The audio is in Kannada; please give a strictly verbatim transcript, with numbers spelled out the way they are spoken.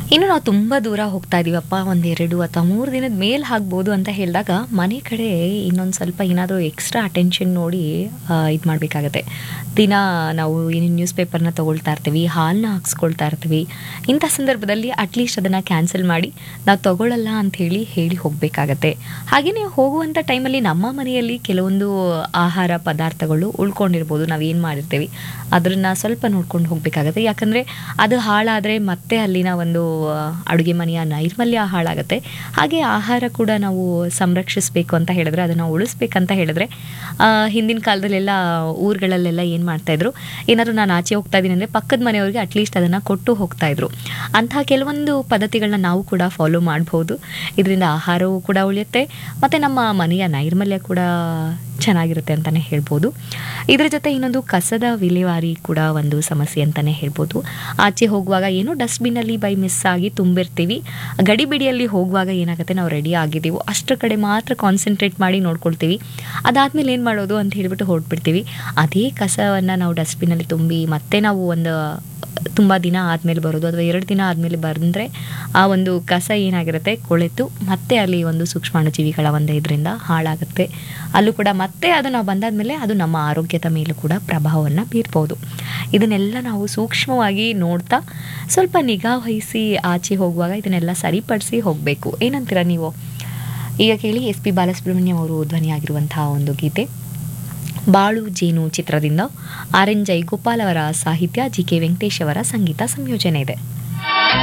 ಇನ್ನು ನಾವು ತುಂಬ ದೂರ ಹೋಗ್ತಾ ಇದೀವಪ್ಪ, ಒಂದೆರಡು ಅಥವಾ ಮೂರು ದಿನದ ಮೇಲೆ ಆಗ್ಬೋದು ಅಂತ ಹೇಳಿದಾಗ ಮನೆ ಕಡೆ ಇನ್ನೊಂದು ಸ್ವಲ್ಪ ಏನಾದರೂ ಎಕ್ಸ್ಟ್ರಾ ಅಟೆನ್ಷನ್ ನೋಡಿ ಇದು ಮಾಡಬೇಕಾಗತ್ತೆ. ದಿನ ನಾವು ಏನೇನು ನ್ಯೂಸ್ ಪೇಪರ್ನ ತೊಗೊಳ್ತಾ ಇರ್ತೀವಿ, ಹಾಲನ್ನ ಹಾಕ್ಸ್ಕೊಳ್ತಾ ಇರ್ತೀವಿ. ಇಂಥ ಸಂದರ್ಭದಲ್ಲಿ ಅಟ್ಲೀಸ್ಟ್ ಅದನ್ನು ಕ್ಯಾನ್ಸಲ್ ಮಾಡಿ ನಾವು ತೊಗೊಳ್ಳಲ್ಲ ಅಂಥೇಳಿ ಹೇಳಿ ಹೋಗಬೇಕಾಗತ್ತೆ. ಹಾಗೆಯೇ ಹೋಗುವಂಥ ಟೈಮಲ್ಲಿ ನಮ್ಮ ಮನೆಯಲ್ಲಿ ಕೆಲವೊಂದು ಆಹಾರ ಪದಾರ್ಥಗಳು ಉಳ್ಕೊಂಡಿರ್ಬೋದು, ನಾವೇನು ಮಾಡಿರ್ತೀವಿ ಅದನ್ನು ಸ್ವಲ್ಪ ನೋಡ್ಕೊಂಡು ಹೋಗಬೇಕಾಗತ್ತೆ. ಯಾಕಂದರೆ ಅದು ಹಾಳಾದರೆ ಮತ್ತೆ ಅಲ್ಲಿನ ಒಂದು ಅಡುಗೆ ಮನೆಯ ನೈರ್ಮಲ್ಯ ಹಾಳಾಗುತ್ತೆ. ಹಾಗೆ ಆಹಾರ ಕೂಡ ನಾವು ಸಂರಕ್ಷಿಸಬೇಕು ಅಂತ ಹೇಳಿದ್ರೆ, ಅದನ್ನು ಉಳಿಸ್ಬೇಕಂತ ಹೇಳಿದ್ರೆ, ಹಿಂದಿನ ಕಾಲದಲ್ಲೆಲ್ಲ ಊರುಗಳಲ್ಲೆಲ್ಲ ಏನು ಮಾಡ್ತಾಯಿದ್ರು, ಏನಾದರೂ ನಾನು ಆಚೆ ಹೋಗ್ತಾ ಇದ್ದೀನಿ ಅಂದರೆ ಪಕ್ಕದ ಮನೆಯವ್ರಿಗೆ ಅಟ್ಲೀಸ್ಟ್ ಅದನ್ನು ಕೊಟ್ಟು ಹೋಗ್ತಾಯಿದ್ರು. ಅಂತಹ ಕೆಲವೊಂದು ಪದ್ಧತಿಗಳನ್ನ ನಾವು ಕೂಡ ಫಾಲೋ ಮಾಡ್ಬೋದು. ಇದರಿಂದ ಆಹಾರವೂ ಕೂಡ ಉಳಿಯುತ್ತೆ ಮತ್ತು ನಮ್ಮ ಮನೆಯ ನೈರ್ಮಲ್ಯ ಕೂಡ ಚೆನ್ನಾಗಿರುತ್ತೆ ಅಂತಲೇ ಹೇಳ್ಬೋದು. ಇದರ ಜೊತೆ ಇನ್ನೊಂದು ಕಸದ ವಿಲೇವಾರಿ ಕೂಡ ಒಂದು ಸಮಸ್ಯೆ ಅಂತಲೇ ಹೇಳ್ಬೋದು. ಆಚೆ ಹೋಗುವಾಗ ಏನೋ ಡಸ್ಟ್ಬಿನ್ನಲ್ಲಿ ಬೈ ಮಿಸ್ ಆಗಿ ತುಂಬಿರ್ತೀವಿ. ಗಡಿಬಿಡಿಯಲ್ಲಿ ಹೋಗುವಾಗ ಏನಾಗುತ್ತೆ, ನಾವು ರೆಡಿ ಆಗಿದ್ದೀವೋ ಅಷ್ಟರ ಕಡೆ ಮಾತ್ರ ಕಾನ್ಸಂಟ್ರೇಟ್ ಮಾಡಿ ನೋಡ್ಕೊಳ್ತೀವಿ. ಅದಾದಮೇಲೆ ಏನು ಮಾಡೋದು ಅಂತ ಹೇಳಿಬಿಟ್ಟು ಹೊರಟ್ಬಿಡ್ತೀವಿ. ಅದೇ ಕಸವನ್ನು ನಾವು ಡಸ್ಟ್ಬಿನ್ನಲ್ಲಿ ತುಂಬಿ ಮತ್ತೆ ನಾವು ಒಂದು ತುಂಬ ದಿನ ಆದಮೇಲೆ ಬರೋದು ಅಥವಾ ಎರಡು ದಿನ ಆದಮೇಲೆ ಬಂದರೆ ಆ ಒಂದು ಕಸ ಏನಾಗಿರುತ್ತೆ ಕೊಳೆತು ಮತ್ತೆ ಅಲ್ಲಿ ಒಂದು ಸೂಕ್ಷ್ಮಾಣುಜೀವಿಗಳ ಒಂದು ಇದರಿಂದ ಹಾಳಾಗುತ್ತೆ. ಅಲ್ಲೂ ಕೂಡ ಮತ್ತೆ ಅದು ನಾವು ಬಂದಾದಮೇಲೆ ಅದು ನಮ್ಮ ಆರೋಗ್ಯದ ಮೇಲೂ ಕೂಡ ಪ್ರಭಾವವನ್ನು ಬೀರ್ಬೋದು. ಇದನ್ನೆಲ್ಲ ನಾವು ಸೂಕ್ಷ್ಮವಾಗಿ ನೋಡ್ತಾ ಸ್ವಲ್ಪ ನಿಗಾ ವಹಿಸಿ ಆಚೆ ಹೋಗುವಾಗ ಇದನ್ನೆಲ್ಲ ಸರಿಪಡಿಸಿ ಹೋಗಬೇಕು. ಏನಂತೀರ ನೀವು? ಈಗ ಕೇಳಿ, ಎಸ್ ಪಿ ಬಾಲಸುಬ್ರಹ್ಮಣ್ಯಂ ಅವರು ಧ್ವನಿಯಾಗಿರುವಂತಹ ಒಂದು ಗೀತೆ ಬಾಳು ಜೇನು ಚಿತ್ರದಿಂದ. ಆರ್ ಎನ್ ಜೈಗೋಪಾಲ್ ಅವರ ಸಾಹಿತ್ಯ, ಜಿ ಕೆ ವೆಂಕಟೇಶ್ ಅವರ ಸಂಗೀತ ಸಂಯೋಜನೆ ಇದೆ.